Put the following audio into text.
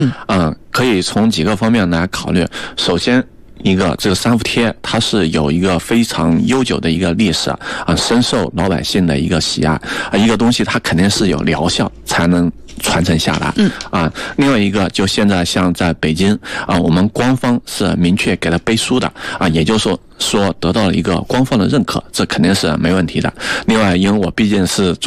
可以从几个方面来考虑。首先，一个这个三伏贴它是有一个非常悠久的一个历史深受老百姓的一个喜爱一个东西它肯定是有疗效才能传承下来另外一个就现在像在北京我们官方是明确给他背书的也就是说得到了一个官方的认可，这肯定是没问题的。另外因为我毕竟是